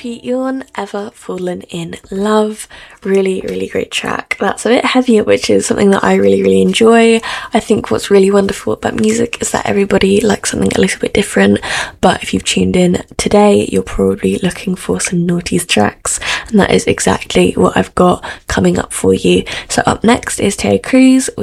Yawn, Ever Fallen in Love. Really, really great track. That's a bit heavier, which is something that I really, really enjoy. I think what's really wonderful about music is that everybody likes something a little bit different, but if you've tuned in today, you're probably looking for some noughties tracks, and that is exactly what I've got coming up for you. So up next is Terry Crews